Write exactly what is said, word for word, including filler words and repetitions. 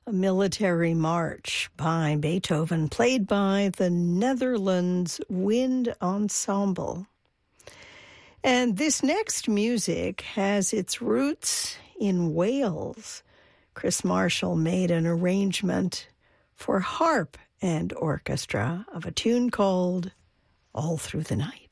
a military march by Beethoven, played by the Netherlands Wind Ensemble. And this next music has its roots in Wales. Chris Marshall made an arrangement for harp and orchestra of a tune called All Through the Night.